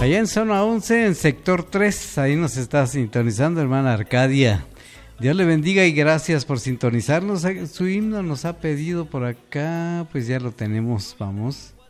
Allá en zona 11, en sector 3, ahí nos está sintonizando hermana Arcadia. Dios le bendiga y gracias por sintonizarnos. Su himno nos ha pedido por acá, pues ya lo tenemos, vamos.